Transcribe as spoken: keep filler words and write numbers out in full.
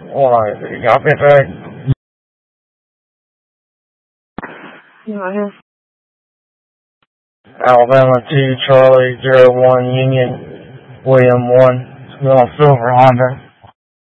Alright, y'all been back. You right here? Alabama two, Charlie zero one, Union, William one, Silver Honda.